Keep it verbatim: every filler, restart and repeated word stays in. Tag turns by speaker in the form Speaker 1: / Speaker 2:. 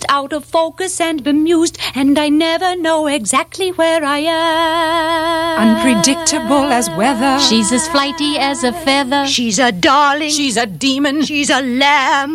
Speaker 1: confused, out of focus and bemused, and I never know exactly where I am.
Speaker 2: Unpredictable as weather.
Speaker 1: She's as flighty as a feather.
Speaker 3: She's a darling.
Speaker 2: She's a demon.
Speaker 3: She's a lamb.